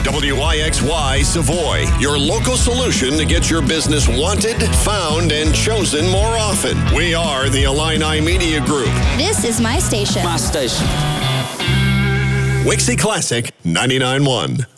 WIXY Savoy, your local solution to get your business wanted, found, and chosen more often. We are the Illini Media Group. This is my station. My station. Wixie Classic 99.1.